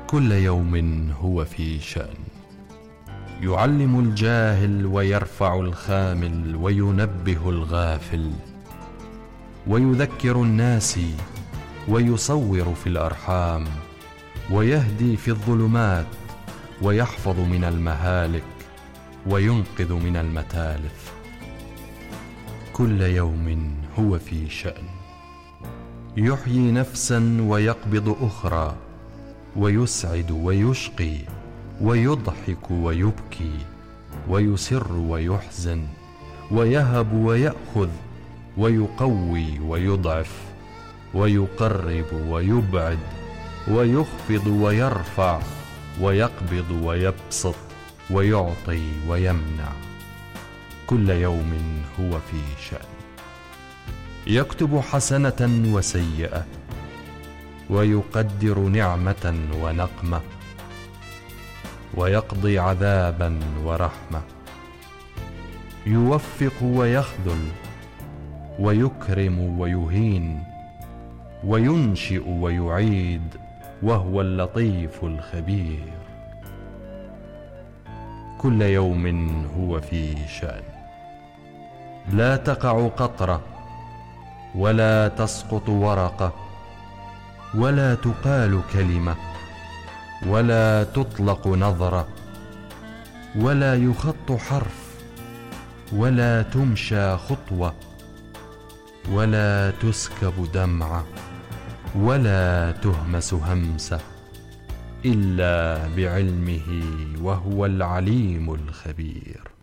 كل يوم هو في شأن، يعلم الجاهل ويرفع الخامل وينبه الغافل، ويذكر الناس ويصور في الأرحام، ويهدي في الظلمات ويحفظ من المهالك وينقذ من المتالف. كل يوم هو في شأن، يحيي نفسا ويقبض أخرى، ويسعد ويشقي، ويضحك ويبكي، ويسر ويحزن، ويهب ويأخذ، ويقوي ويضعف، ويقرب ويبعد، ويخفض ويرفع، ويقبض ويبسط، ويعطي ويمنع. كل يوم هو في شأن، يكتب حسنة وسيئة، ويقدر نعمة ونقمة، ويقضي عذابا ورحمة، يوفق ويخذل، ويكرم ويهين، وينشئ ويعيد، وهو اللطيف الخبير. كل يوم هو في شأن، لا تقع قطرة، ولا تسقط ورقة، ولا تقال كلمة، ولا تطلق نظرة، ولا يخط حرف، ولا تمشى خطوة، ولا تسكب دمعة، ولا تهمس همسة، إلا بعلمه، وهو العليم الخبير.